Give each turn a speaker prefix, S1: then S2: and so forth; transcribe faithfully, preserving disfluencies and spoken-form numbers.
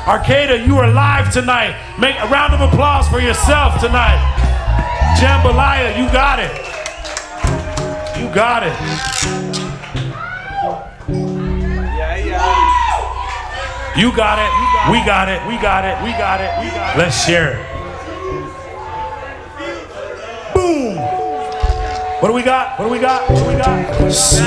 S1: Arcata, you are live tonight. Make a round of applause for yourself tonight. Jambalaya, you got it. You got it.
S2: Yeah, yeah.
S1: You got it. We got it. We got it. We got it. We got it. Let's share it. Boom. What do we got? What do we got? What do we got?